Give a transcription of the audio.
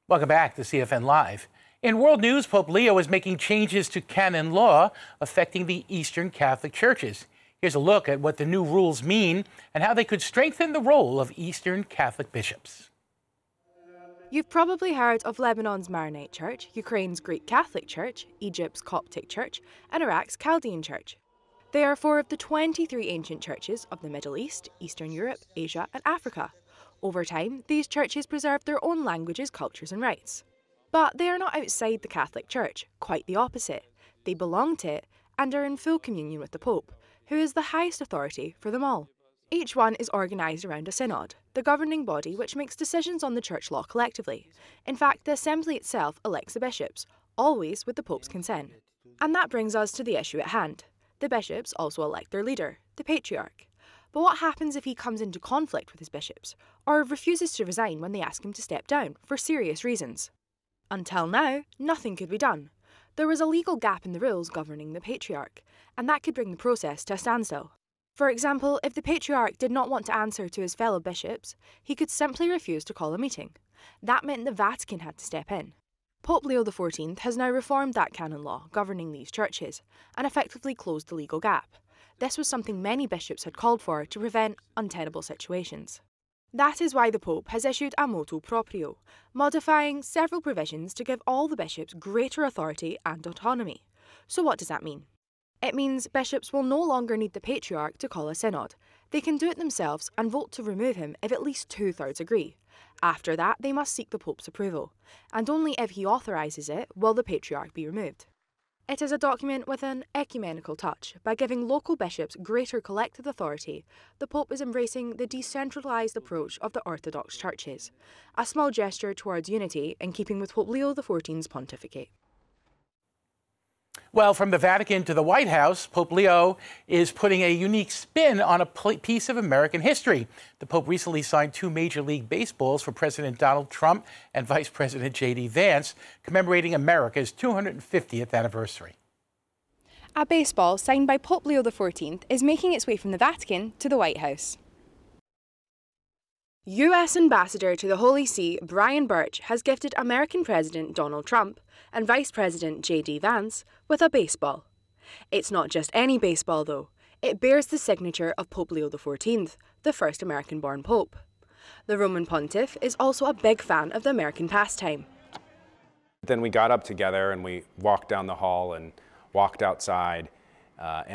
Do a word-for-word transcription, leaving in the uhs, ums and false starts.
Welcome back to C F N Live. In world news, Pope Leo is making changes to canon law affecting the Eastern Catholic churches. Here's a look at what the new rules mean and how they could strengthen the role of Eastern Catholic bishops. You've probably heard of Lebanon's Maronite Church, Ukraine's Greek Catholic Church, Egypt's Coptic Church, and Iraq's Chaldean Church. They are four of the twenty-three ancient churches of the Middle East, Eastern Europe, Asia, and Africa. Over time, these churches preserved their own languages, cultures, and rites. But they are not outside the Catholic Church, quite the opposite. They belong to it and are in full communion with the Pope, who is the highest authority for them all. Each one is organised around a synod, the governing body which makes decisions on the church law collectively. In fact, the assembly itself elects the bishops, always with the Pope's consent. And that brings us to the issue at hand. The bishops also elect their leader, the Patriarch. But what happens if he comes into conflict with his bishops, or refuses to resign when they ask him to step down for serious reasons? Until now, nothing could be done. There was a legal gap in the rules governing the Patriarch, and that could bring the process to a standstill. For example, if the Patriarch did not want to answer to his fellow bishops, he could simply refuse to call a meeting. That meant the Vatican had to step in. Pope Leo the fourteenth has now reformed that canon law governing these churches, and effectively closed the legal gap. This was something many bishops had called for to prevent untenable situations. That is why the Pope has issued a motu proprio, modifying several provisions to give all the bishops greater authority and autonomy. So what does that mean? It means bishops will no longer need the Patriarch to call a synod. They can do it themselves and vote to remove him if at least two-thirds agree. After that, they must seek the Pope's approval, and only if he authorises it will the Patriarch be removed. It is a document with an ecumenical touch. By giving local bishops greater collective authority, the Pope is embracing the decentralised approach of the Orthodox churches, a small gesture towards unity in keeping with Pope Leo the fourteenth's pontificate. Well, from the Vatican to the White House, Pope Leo is putting a unique spin on a piece of American history. The Pope recently signed two Major League Baseballs for President Donald Trump and Vice President J D Vance, commemorating America's two hundred fiftieth anniversary. A baseball signed by Pope Leo the fourteenth is making its way from the Vatican to the White House. U S Ambassador to the Holy See Brian Birch has gifted American President Donald Trump and Vice President J D Vance with a baseball. It's not just any baseball though. It bears the signature of Pope Leo the fourteenth, the first American-born Pope. The Roman Pontiff is also a big fan of the American pastime. Then we got up together and we walked down the hall and walked outside. Uh,